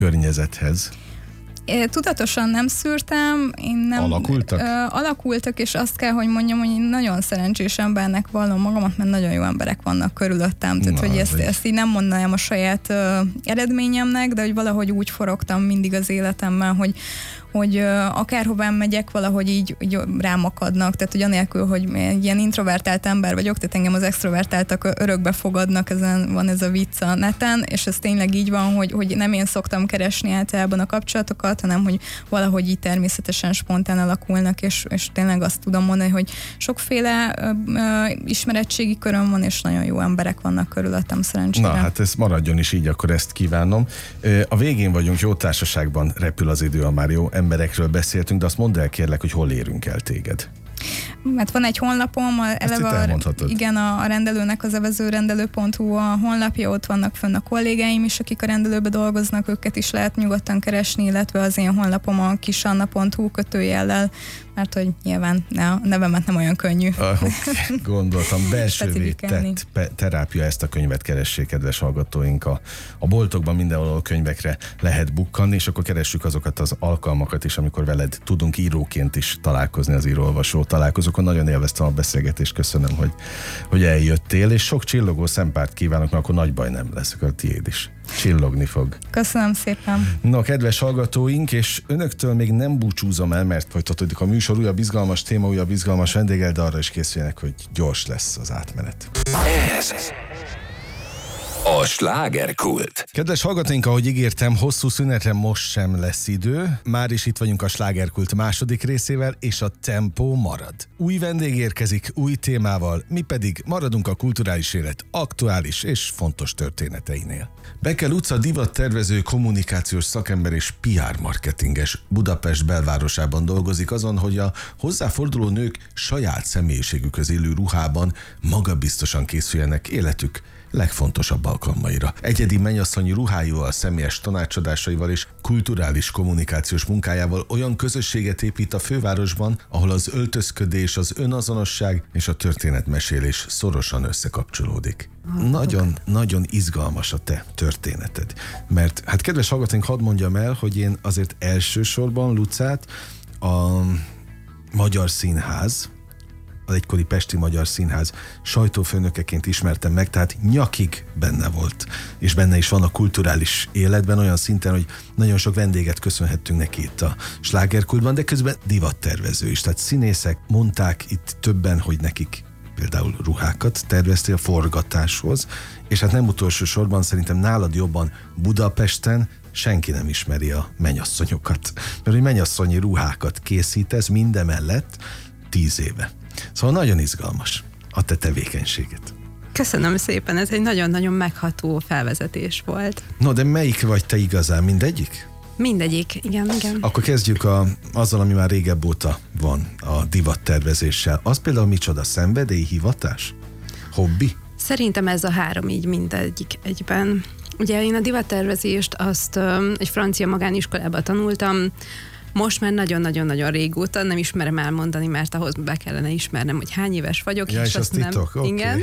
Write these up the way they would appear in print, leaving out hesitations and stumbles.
környezethez? Tudatosan nem szűrtem. Alakultak? Alakultak, és azt kell, hogy mondjam, hogy én nagyon szerencsés embernek vallom magamat, mert nagyon jó emberek vannak körülöttem. Tehát, hogy ezt így nem mondanám a saját eredményemnek, de hogy valahogy úgy forogtam mindig az életemben, hogy akárhová megyek, valahogy így rám akadnak, tehát hogy anélkül, hogy egy ilyen introvertált ember vagyok, tehát engem az extrovertáltak örökbe fogadnak, ezen van ez a vicc a neten, és ez tényleg így van, hogy nem én szoktam keresni általában a kapcsolatokat, hanem hogy valahogy így természetesen spontán alakulnak, és tényleg azt tudom mondani, hogy sokféle ismeretségi köröm van, és nagyon jó emberek vannak körülöttem, szerencsére. Na, hát ez maradjon is így, akkor ezt kívánom. A végén vagyunk, jó társaságban repül az idő, a már jó emberekről beszéltünk, de azt mondd el kérlek, hogy hol érünk el téged. Mert van egy honlapom, igen, a rendelőnek az evezőrendelő.hu a honlapja, ott vannak fönn a kollégáim is, akik a rendelőbe dolgoznak, őket is lehet nyugodtan keresni, illetve az én honlapom a kisanna.hu kötőjellel, mert hogy nyilván a nevemet nem olyan könnyű. Gondoltam, belsővé tett terápia, ezt a könyvet keressék, kedves hallgatóink. A boltokban mindenhol könyvekre lehet bukkanni, és akkor keressük azokat az alkalmakat is, amikor veled tudunk íróként is találkozni az író-olvasó találkozókon. Nagyon élveztem a beszélgetést, köszönöm, hogy eljöttél, és sok csillogó szempárt kívánok, mert akkor nagy baj nem lesz, akkor a tiéd is csillogni fog. Köszönöm szépen. Na, kedves hallgatóink, és önöktől még nem búcsúzom el, mert folytatódik a műsor, újabb izgalmas téma, újabb izgalmas vendéggel, de arra is készüljenek, hogy gyors lesz az átmenet. Ez a slágerkult. Kedves hallgatóink, ahogy ígértem, hosszú szünetre most sem lesz idő. Már is itt vagyunk a slágerkult második részével, és a tempó marad. Új vendég érkezik, új témával, mi pedig maradunk a kulturális élet aktuális és fontos történeteinél. Bekkel utca divattervező, kommunikációs szakember és PR marketinges Budapest belvárosában dolgozik azon, hogy a hozzáforduló nők saját személyiségükhöz illő ruhában magabiztosan készüljenek életük legfontosabb alkalmaira. Egyedi mennyasszonyi ruháival, személyes tanácsadásaival és kulturális kommunikációs munkájával olyan közösséget épít a fővárosban, ahol az öltözködés, az önazonosság és a történetmesélés szorosan összekapcsolódik. Nagyon izgalmas a te történeted. Mert hát kedves hallgatóink, hadd mondjam el, hogy én azért elsősorban Lucát a Magyar Színház, az egykori Pesti Magyar Színház sajtófőnökeként ismertem meg, tehát nyakig benne volt, és benne is van a kulturális életben olyan szinten, hogy nagyon sok vendéget köszönhettünk neki itt a slágerkultban, de közben divattervező is, tehát színészek mondták itt többen, hogy nekik például ruhákat terveztél forgatáshoz, és hát nem utolsó sorban szerintem nálad jobban Budapesten senki nem ismeri a mennyasszonyokat, mert hogy mennyasszonyi ruhákat készítesz mindemellett 10 éve. Szóval nagyon izgalmas a te tevékenységet. Köszönöm szépen, ez egy nagyon-nagyon megható felvezetés volt. No, de melyik vagy te igazán? Mindegyik? Mindegyik, igen. Akkor kezdjük azzal, ami már régebb óta van, a divattervezéssel. Az például micsoda? Szenvedély, hivatás? Hobbi? Szerintem ez a 3 így mindegyik egyben. Ugye én a divattervezést azt egy francia magániskolában tanultam, most már nagyon-nagyon-nagyon régóta, nem ismerem elmondani, mert ahhoz be kellene ismernem, hogy hány éves vagyok. Ja, és azt nem. Titok? Okay. Igen.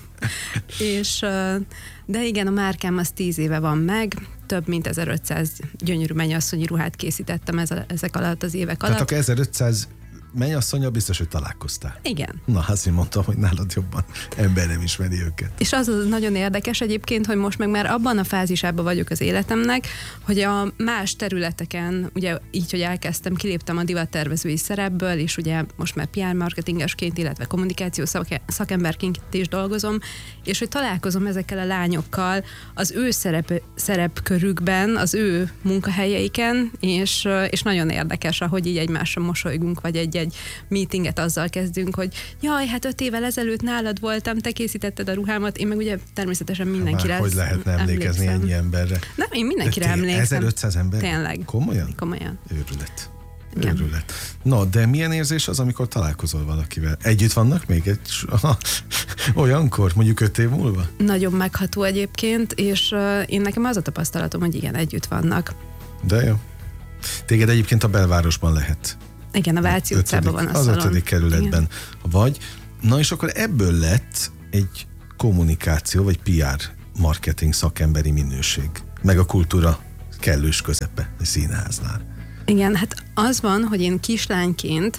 De igen, a márkám az 10 éve van meg, több mint 1500 gyönyörű mennyasszonyi ruhát készítettem ezek alatt az évek alatt. Tehát akkor 1500 mennyasszonya biztos, hogy találkoztál. Igen. Na, azt én mondtam, hogy nálad jobban ember nem ismeri őket. És az nagyon érdekes egyébként, hogy most meg már abban a fázisában vagyok az életemnek, hogy a más területeken, ugye így, hogy elkezdtem, kiléptem a divattervezői szerepből, és ugye most már PR marketingesként, illetve kommunikációs szakemberként is dolgozom, és hogy találkozom ezekkel a lányokkal az ő szerepkörükben, az ő munkahelyeiken, és nagyon érdekes, ahogy így egymásra mosolygunk, vagy egy meetinget azzal kezdünk, hogy jaj, hát 5 évvel ezelőtt nálad voltam, te készítetted a ruhámat, én meg ugye természetesen mindenkire hogy lehetne emlékezni ennyi emberre? Nem, én mindenkire emlékszem. 1500 ember? Tényleg. Komolyan? Őrület. No, de milyen érzés az, amikor találkozol valakivel? Együtt vannak még olyankor, mondjuk 5 év múlva? Nagyon megható egyébként, és én nekem az a tapasztalatom, hogy igen, együtt vannak. De jó. Téged egyébként a belvárosban lehet. Igen, a Váci utcában van a szalon. Az 5. kerületben vagy. Na és akkor ebből lett egy kommunikáció, vagy PR marketing szakemberi minőség. Meg a kultúra kellős közepe egy színháznál. Igen, hát az van, hogy én kislányként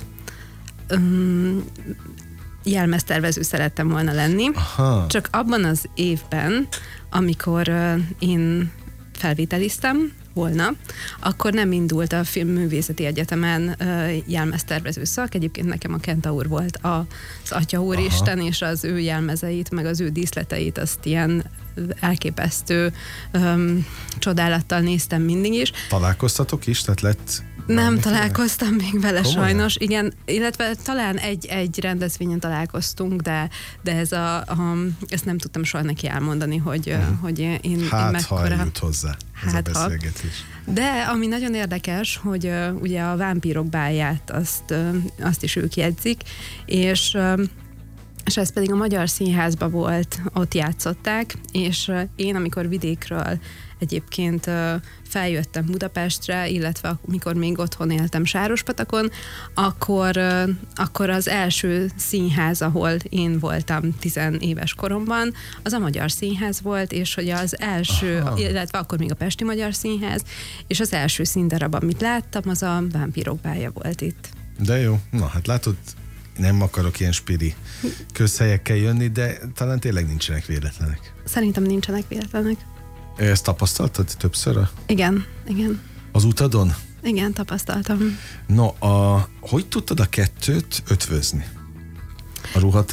jelmeztervező szerettem volna lenni. Aha. Csak abban az évben, amikor én felvételiztem volna, akkor nem indult a Filmművészeti Egyetemen jelmeztervező szak. Egyébként nekem a Kentaur volt az Atya Úristen, és az ő jelmezeit, meg az ő díszleteit, azt ilyen elképesztő csodálattal néztem mindig is. Találkoztatok is? Tehát lett... Nem találkoztam még vele Komolyan? sajnos, igen, illetve talán egy rendezvényen találkoztunk, de ezt nem tudtam soha neki elmondani, hogy én Hát, ha mekkora... eljut hozzá ez a beszélgetés. De ami nagyon érdekes, hogy ugye a Vámpírok bálját azt is ők jegyzik, és ez pedig a Magyar Színházban volt, ott játszották, és én, amikor vidékről egyébként feljöttem Budapestre, illetve amikor még otthon éltem Sárospatakon, akkor az első színház, ahol én voltam 10 éves koromban, az a Magyar Színház volt, és hogy az első, illetve akkor még a Pesti Magyar Színház, és az első színdarab, amit láttam, az a Vámpírok bálja volt itt. De jó, na hát látod, nem akarok ilyen spiri közhelyekkel jönni, de talán tényleg nincsenek véletlenek. Szerintem nincsenek véletlenek. Ezt tapasztaltad többször Igen. az utadon? Igen, tapasztaltam. No, hogy tudtad a kettőt ötvözni? A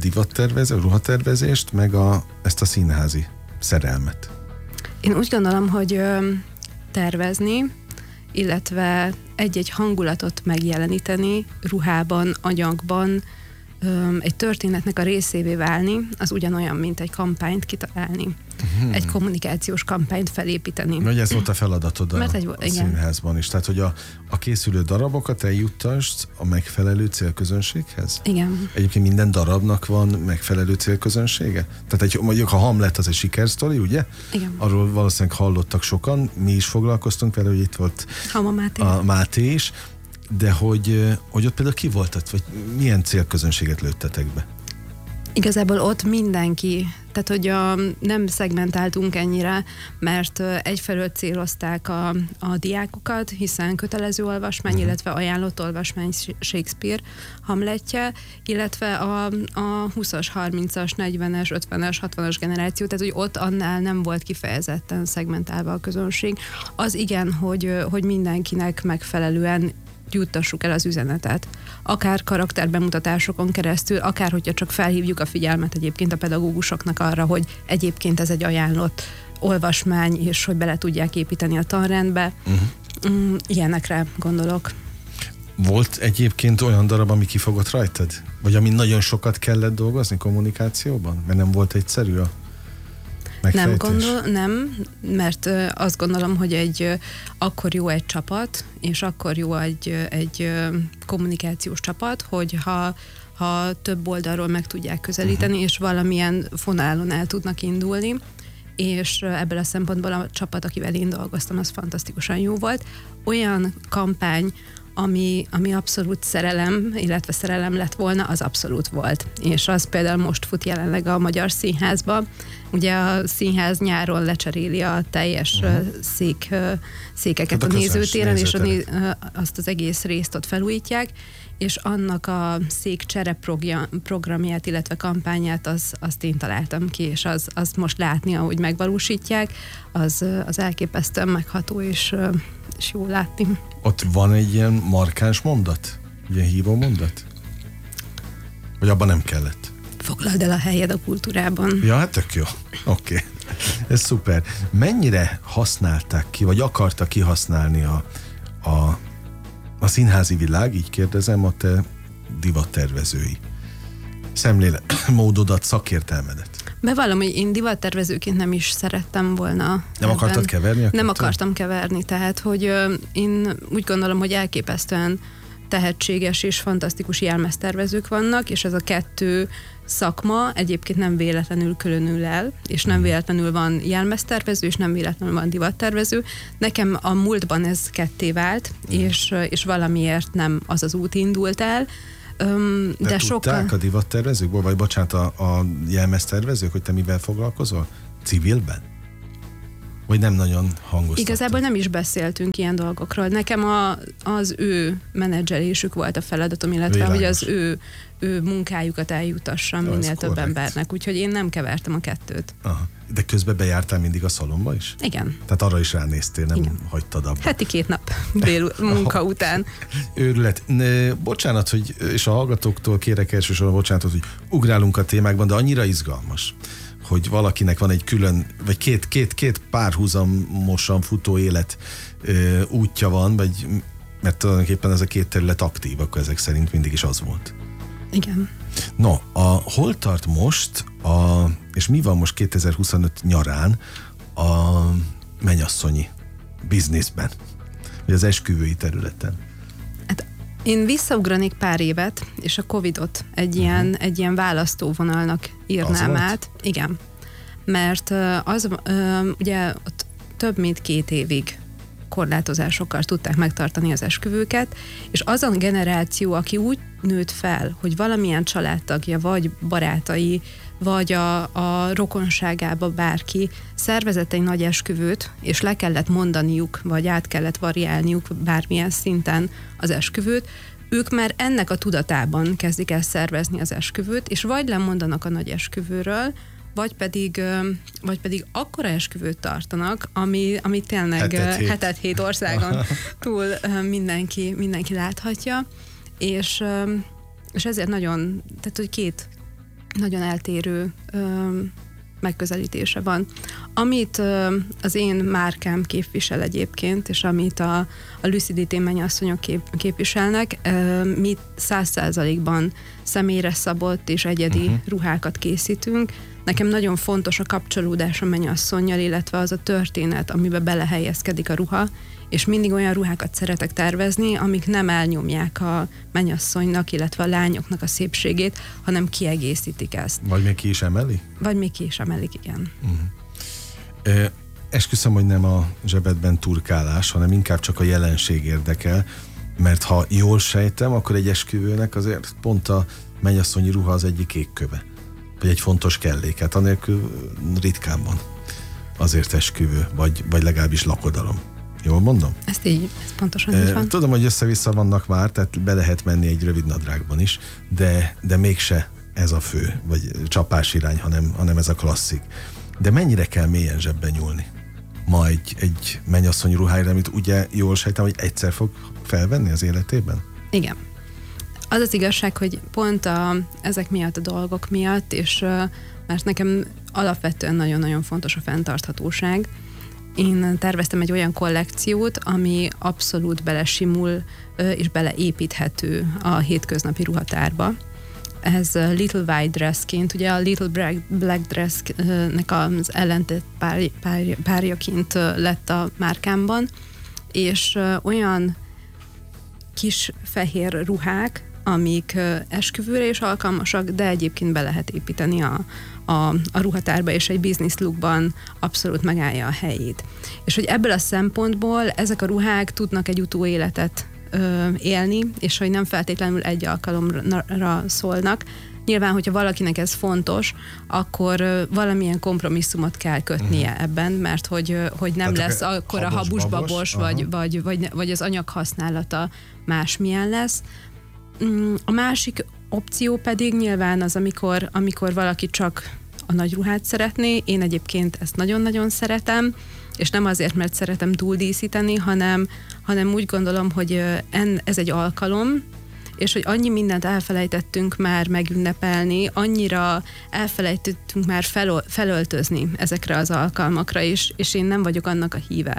ruhatervezést, meg ezt a színházi szerelmet? Én úgy gondolom, hogy tervezni, illetve egy-egy hangulatot megjeleníteni ruhában, anyagban, egy történetnek a részévé válni, az ugyanolyan, mint egy kampányt kitalálni. Egy kommunikációs kampányt felépíteni. Nagy ez volt a feladatod a igen. színházban is. Tehát, hogy a készülő darabokat eljuttasd a megfelelő célközönséghez? Igen. Egyébként minden darabnak van megfelelő célközönsége? Tehát mondjuk a Hamlet az egy sikersztori, ugye? Igen. Arról valószínűleg hallottak sokan, mi is foglalkoztunk vele, hogy itt volt a Máté is, de hogy ott például ki voltat, vagy milyen célközönséget lőttetek be? Igazából ott mindenki, tehát hogy nem szegmentáltunk ennyire, mert egyfelől célozták a diákokat, hiszen kötelező olvasmány, illetve ajánlott olvasmány Shakespeare Hamletje, illetve a 20-as, 30-as, 40-es, 50-es, 60-as generáció, tehát hogy ott annál nem volt kifejezetten szegmentálva a közönség. Az igen, hogy mindenkinek megfelelően juttassuk el az üzenetet. Akár karakterbemutatásokon keresztül, akár hogyha csak felhívjuk a figyelmet egyébként a pedagógusoknak arra, hogy egyébként ez egy ajánlott olvasmány, és hogy bele tudják építeni a tanrendbe. Ilyenekre gondolok. Volt egyébként olyan darab, ami kifogott rajtad? Vagy ami nagyon sokat kellett dolgozni kommunikációban? Mert nem volt egyszerű a megfejtés? Nem, mert azt gondolom, hogy akkor jó egy csapat, és akkor jó egy kommunikációs csapat, hogy ha több oldalról meg tudják közelíteni, és valamilyen fonálon el tudnak indulni, és ebből a szempontból a csapat, akivel én dolgoztam, az fantasztikusan jó volt. Olyan kampány, ami abszolút szerelem, illetve szerelem lett volna, az abszolút volt. És az például most fut jelenleg a Magyar Színházba. Ugye a színház nyáron lecseréli a teljes székeket a nézőtéren, és azt az egész részt ott felújítják, és annak a székcsere programját, illetve kampányát azt én találtam ki, és azt most látni, ahogy megvalósítják, az elképesztően megható, és jó látni. Ott van egy ilyen markáns mondat? Ilyen hívó mondat? Vagy abban nem kellett? Foglald el a helyed a kultúrában. Ja, hát tök jó. Oké. Ez szuper. Mennyire használták ki, vagy akarta kihasználni a színházi világ, így kérdezem, a te divattervezői szemléletmódodat, szakértelmedet? Bevallom, hogy én divattervezőként nem is szerettem volna. Nem akartad keverni? Nem akartam keverni, tehát hogy én úgy gondolom, hogy elképesztően tehetséges és fantasztikus jelmeztervezők vannak, és ez a kettő szakma egyébként nem véletlenül különül el, és nem véletlenül van jelmeztervező, és nem véletlenül van divattervező. Nekem a múltban ez ketté vált, és valamiért nem az az út indult el. De tudták a divattervezők, vagy bocsánat, a jelmeztervezők, hogy te mivel foglalkozol? Civilben? Vagy nem nagyon hangoztattak? Igazából nem is beszéltünk ilyen dolgokról. Nekem az ő menedzselésük volt a feladatom, illetve Világos. hogy az ő munkájukat eljutassam minél több korrekt. embernek. Úgyhogy én nem kevertem a kettőt. Aha. De közben bejártál mindig a szalomba is? Igen. Tehát arra is ránéztél, nem Igen. hagytad abba. Heti 2 nap munka után. Őrület. Bocsánat, hogy, és a hallgatóktól kérek elsősorban bocsánatot, hogy ugrálunk a témákban, de annyira izgalmas, hogy valakinek van egy külön, vagy két párhuzamosan futó élet útja van, vagy, mert tulajdonképpen ez a két terület aktív, akkor ezek szerint mindig is az volt. Igen. No, hol tart most, és mi van most 2025 nyarán a mennyasszonyi bizniszben, vagy az esküvői területen? Hát én visszaugranék pár évet, és a Covidot egy ilyen választóvonalnak írnám át. Igen. Mert az ugye ott több mint 2 évig korlátozásokkal tudták megtartani az esküvőket, és az a generáció, aki úgy nőtt fel, hogy valamilyen családtagja, vagy barátai, vagy a rokonságába bárki szervezett egy nagy esküvőt, és le kellett mondaniuk, vagy át kellett variálniuk bármilyen szinten az esküvőt, ők már ennek a tudatában kezdik el szervezni az esküvőt, és vagy lemondanak a nagy esküvőről, vagy pedig akkora esküvőt tartanak, ami tényleg hetet hét országon túl mindenki láthatja, és ezért tehát hogy 2 nagyon eltérő megközelítése van. Amit az én márkám képvisel egyébként, és amit a Lucidity mennyasszonyok képviselnek, mi 100%-ban személyre szabott és egyedi ruhákat készítünk. Nekem nagyon fontos a kapcsolódás a mennyasszonnyal, illetve az a történet, amiben belehelyezkedik a ruha, és mindig olyan ruhákat szeretek tervezni, amik nem elnyomják a mennyasszonynak, illetve a lányoknak a szépségét, hanem kiegészítik ezt. Vagy még ki is emeli? Vagy még ki is emelik, igen. Esküszöm, hogy nem a zsebedben turkálás, hanem inkább csak a jelenség érdekel, mert ha jól sejtem, akkor egy esküvőnek azért pont a mennyasszonyi ruha az egyik égköve, vagy egy fontos kellék. Hát anélkül ritkán van azért esküvő, vagy legalábbis lakodalom. Jól mondom? Ez pontosan így van. Tudom, hogy össze-vissza vannak már, tehát be lehet menni egy rövid nadrágban is, de mégse ez a fő, vagy csapás irány, hanem ez a klasszik. De mennyire kell mélyen zsebben nyúlni? Ma egy mennyasszony ruhájára, amit ugye jól sejtem, hogy egyszer fog felvenni az életében? Igen. Az az igazság, hogy pont ezek miatt a dolgok miatt, és mert nekem alapvetően nagyon-nagyon fontos a fenntarthatóság. Én terveztem egy olyan kollekciót, ami abszolút belesimul és beleépíthető a hétköznapi ruhatárba. Ez Little White Dressként, ugye a Little Black Dressnek az ellentét párjaként lett a márkámban, és olyan kis fehér ruhák, amik esküvőre is alkalmasak, de egyébként be lehet építeni a ruhatárba, és egy business lookban abszolút megállja a helyét. És hogy ebből a szempontból ezek a ruhák tudnak egy utóéletet élni, és hogy nem feltétlenül egy alkalomra szólnak. Nyilván, hogyha valakinek ez fontos, akkor valamilyen kompromisszumot kell kötnie ebben, mert hogy nem tehát lesz akkor a habus-babos, vagy az anyag használata másmilyen lesz. A másik opció pedig nyilván az, amikor valaki csak a nagy ruhát szeretné. Én egyébként ezt nagyon-nagyon szeretem, és nem azért, mert szeretem túldíszíteni, hanem úgy gondolom, hogy ez egy alkalom, és hogy annyi mindent elfelejtettünk már megünnepelni, annyira elfelejtettünk már felöltözni ezekre az alkalmakra is, és én nem vagyok annak a híve,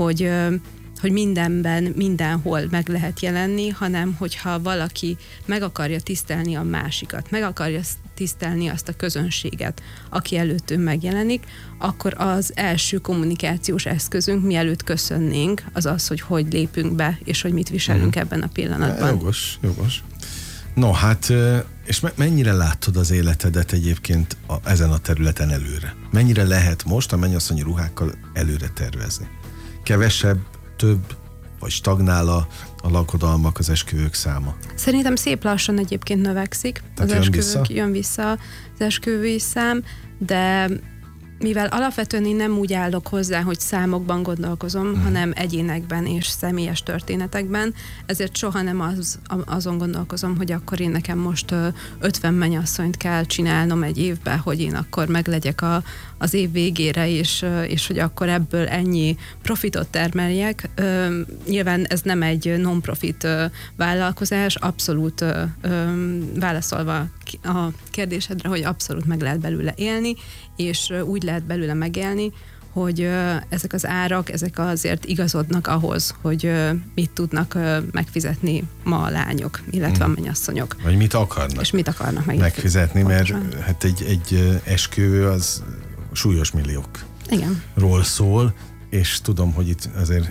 hogy mindenben, mindenhol meg lehet jelenni, hanem hogyha valaki meg akarja tisztelni a másikat, meg akarja tisztelni azt a közönséget, aki előtt ő megjelenik, akkor az első kommunikációs eszközünk, mielőtt köszönnénk, az az, hogy lépünk be, és hogy mit viselünk ebben a pillanatban. Jogos. No, hát, és mennyire látod az életedet egyébként ezen a területen előre? Mennyire lehet most a mennyasszonyi ruhákkal előre tervezni? Kevesebb, több, vagy stagnál a lakodalmak, az esküvők száma? Szerintem szép lassan egyébként növekszik. Tehát jön vissza az esküvői szám, de mivel alapvetően én nem úgy állok hozzá, hogy számokban gondolkozom, hanem egyénekben és személyes történetekben, ezért soha nem azon gondolkozom, hogy akkor én nekem most 50 mennyasszonyt kell csinálnom egy évben, hogy én akkor meglegyek az év végére, és hogy akkor ebből ennyi profitot termeljek. Nyilván ez nem egy non-profit vállalkozás, abszolút válaszolva a kérdésedre, hogy abszolút meg lehet belőle élni, és úgy lehet belőle megélni, hogy ezek az árak, ezek azért igazodnak ahhoz, hogy mit tudnak megfizetni ma a lányok, illetve a mennyasszonyok. Vagy mit akarnak. És mit akarnak megfizetni, mert hát egy esküvő az súlyos milliókról szól, és tudom, hogy itt azért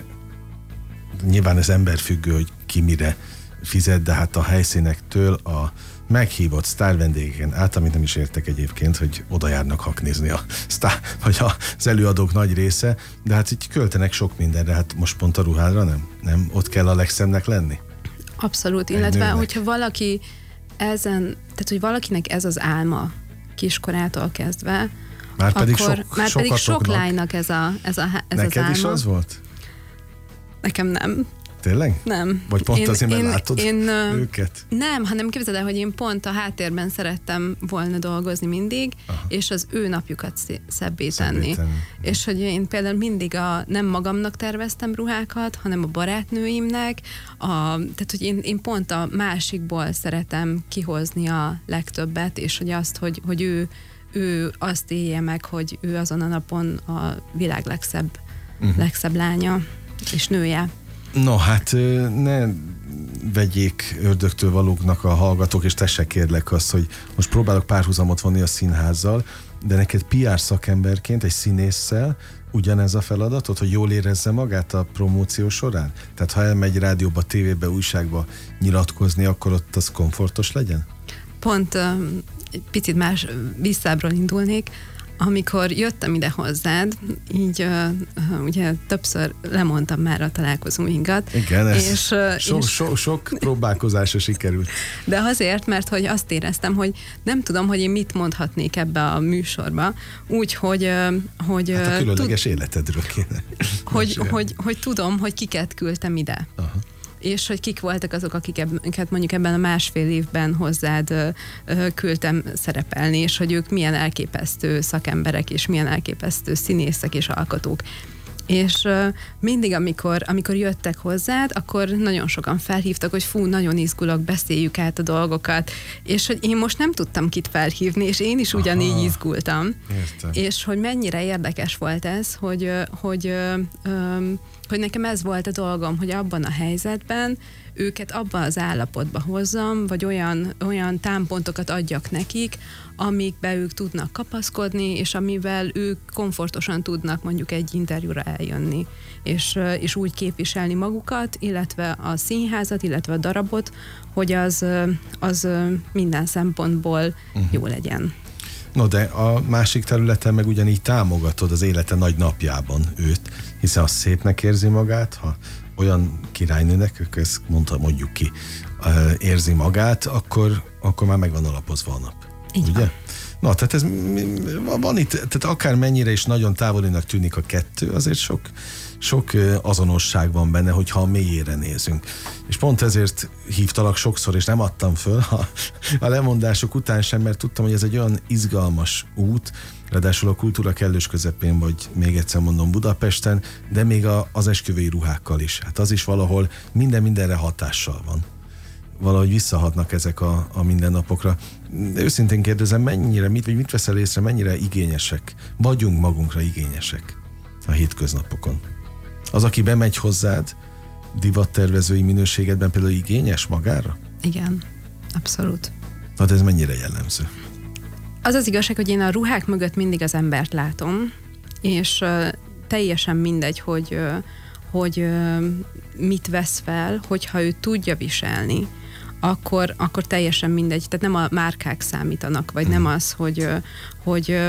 nyilván ez emberfüggő, hogy ki mire fizet, de hát a helyszínektől a meghívott sztár vendégeken át, amit nem is értek egyébként, hogy oda járnak haknizni vagy az előadók nagy része, de hát így költenek sok mindenre, hát most pont a ruhádra nem? Ott kell a legszebbnek lenni? Abszolút, illetve hogyha valaki tehát hogy valakinek ez az álma kiskorától kezdve, már pedig sok lánynak ez az álma. Neked is az volt? Nekem nem. Tényleg? Nem. Vagy pont azért, mert látod őket? Nem, hanem képzeld el, hogy én pont a háttérben szerettem volna dolgozni mindig, és az ő napjukat szebbé tenni. És hogy én például mindig nem magamnak terveztem ruhákat, hanem a barátnőimnek, tehát hogy én pont a másikból szeretem kihozni a legtöbbet, és hogy azt, hogy ő azt élje meg, hogy ő azon a napon a világ legszebb lánya és nője. No, hát ne vegyék ördögtől valóknak a hallgatók, és tessék kérlek azt, hogy most próbálok párhuzamot vonni a színházzal, de neked PR szakemberként, egy színésszel ugyanez a feladatod, hogy jól érezze magát a promóció során? Tehát ha elmegy rádióba, tévébe, újságba nyilatkozni, akkor ott az komfortos legyen? Pont egy picit más visszábbról indulnék. Amikor jöttem ide hozzád, így ugye többször lemondtam már a találkozóinkat. Igen, és sok próbálkozásra sikerült. De azért, mert hogy azt éreztem, hogy nem tudom, hogy én mit mondhatnék ebbe a műsorba, úgyhogy hát a különleges életedről kéne. hogy tudom, hogy kiket küldtem ide. Aha. És hogy kik voltak azok, akiket mondjuk ebben a másfél évben hozzád küldtem szerepelni, és hogy ők milyen elképesztő szakemberek, és milyen elképesztő színészek és alkotók. És mindig, amikor jöttek hozzád, akkor nagyon sokan felhívtak, hogy fú, nagyon izgulok, beszéljük át a dolgokat, és hogy én most nem tudtam kit felhívni, és én is ugyanígy izgultam. Értem. És hogy mennyire érdekes volt ez, hogy nekem ez volt a dolgom, hogy abban a helyzetben őket abban az állapotba hozzam, vagy olyan támpontokat adjak nekik, amikbe ők tudnak kapaszkodni, és amivel ők komfortosan tudnak mondjuk egy interjúra eljönni, és úgy képviselni magukat, illetve a színházat, illetve a darabot, hogy az minden szempontból jó legyen. No, de a másik területen meg ugyanígy támogatod az élete nagy napjában őt, hiszen az szépnek érzi magát, ha olyan királynőnek, ők ezt mondjuk ki, érzi magát, akkor már megvan alapozva a nap. Így ugye? Van. Na, tehát ez van itt, tehát akár mennyire is nagyon távolinak tűnik a kettő, azért sok azonosság van benne, hogyha a mélyére nézünk. És pont ezért hívtalak sokszor, és nem adtam föl a lemondások után sem, mert tudtam, hogy ez egy olyan izgalmas út, ráadásul a kultúra kellős közepén, vagy még egyszer mondom Budapesten, de még az esküvői ruhákkal is. Hát az is valahol mindenre hatással van. Valahogy visszahatnak ezek a mindennapokra. De őszintén kérdezem, mit veszel észre, mennyire igényesek, vagyunk magunkra igényesek a hétköznapokon? Az, aki bemegy hozzád, divattervezői minőségedben például igényes magára? Igen, abszolút. Hát ez mennyire jellemző? Az az igazság, hogy én a ruhák mögött mindig az embert látom, és teljesen mindegy, hogy mit vesz fel, hogyha ő tudja viselni, akkor teljesen mindegy. Tehát nem a márkák számítanak, vagy nem az, hogy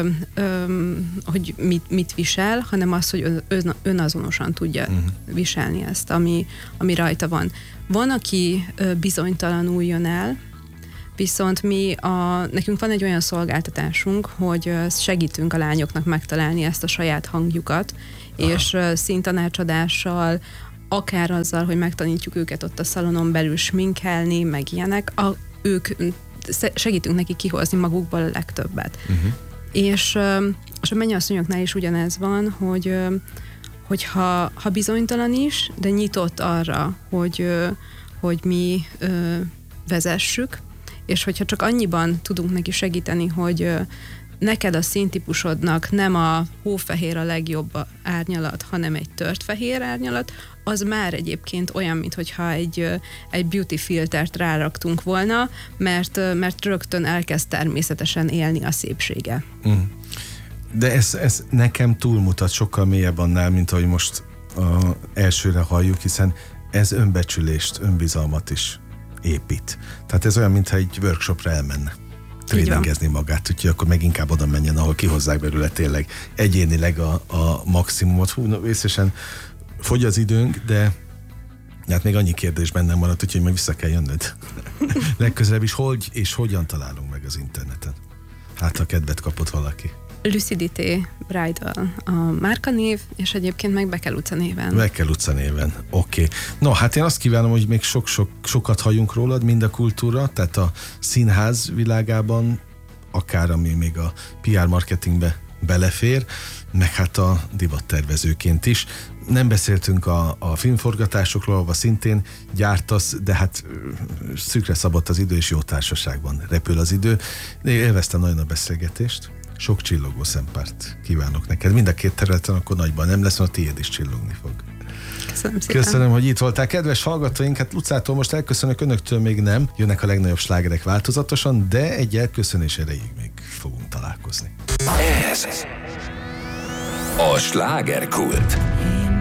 mit visel, hanem az, hogy önazonosan tudja viselni ezt, ami rajta van. Van, aki bizonytalanul jön el, Viszont nekünk van egy olyan szolgáltatásunk, hogy segítünk a lányoknak megtalálni ezt a saját hangjukat, és színtanácsadással, akár azzal, hogy megtanítjuk őket ott a szalonon belül sminkelni, meg ilyenek, ők segítünk neki kihozni magukból a legtöbbet. És a mennyasszonyoknál is ugyanez van, hogy ha bizonytalan is, de nyitott arra, hogy mi vezessük, és hogyha csak annyiban tudunk neki segíteni, hogy neked a színtípusodnak nem a hófehér a legjobb árnyalat, hanem egy tört fehér árnyalat, az már egyébként olyan, mintha egy beauty filtert ráraktunk volna, mert rögtön elkezd természetesen élni a szépsége. De ez nekem túlmutat sokkal mélyebb annál, mint ahogy most elsőre halljuk, hiszen ez önbecsülést, önbizalmat is épít. Tehát ez olyan, mintha egy workshopra elmenne tréningezni magát, úgyhogy akkor meg inkább oda menjen, ahol kihozzák belőle tényleg egyénileg a maximumot. Vészesen fogy az időnk, de hát még annyi kérdés bennem maradt, úgyhogy meg vissza kell jönnöd. Legközelebb is hogy és hogyan találunk meg az interneten? Hát, ha kedvet kapott valaki. Lucidité Bridal a márkanév, és egyébként meg Bekel utca néven. Bekel utca néven, oké. No, hát én azt kívánom, hogy még sokat halljunk rólad, mind a kultúra, tehát a színház világában, akár ami még a PR marketingbe belefér, meg hát a divattervezőként is. Nem beszéltünk a filmforgatásokról, ahol szintén gyártasz, de hát szűkre szabott az idő, és jó társaságban repül az idő. De élveztem nagyon a beszélgetést. Sok csillogó szempárt kívánok neked. Mind a két területen akkor nagyban nem lesz, mert a tiéd is csillogni fog. Köszönöm szépen. Köszönöm, hogy itt voltál. Kedves hallgatóink, hát Lucától most elköszönök, önöktől még nem. Jönnek a legnagyobb slágerek változatosan, de egy elköszönés erejéig még fogunk találkozni. Ez a Slágerkult.